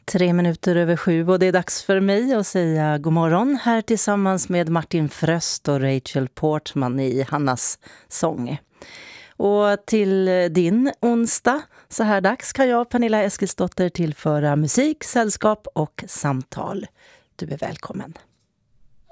7:03 och det är dags för mig att säga god morgon här tillsammans med Martin Fröst och Rachel Portman i Hannas sång. Och till din onsdag så här dags kan jag, Pernilla Eskilsdotter, tillföra musik, sällskap och samtal. Du är välkommen.